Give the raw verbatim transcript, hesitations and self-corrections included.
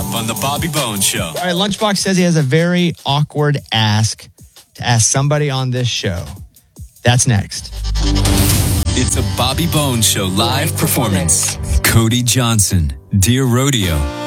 up on the Bobby Bones Show. All right, Lunchbox says he has a very awkward ask to ask somebody on this show. That's next. It's a Bobby Bones Show live performance. Cody Johnson, Dear Rodeo.